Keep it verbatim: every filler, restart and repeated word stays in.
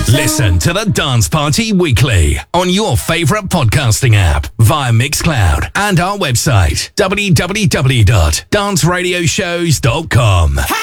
Listen to the Dance Party weekly on your favorite podcasting app via Mixcloud and our website w w w dot dance radio shows dot com.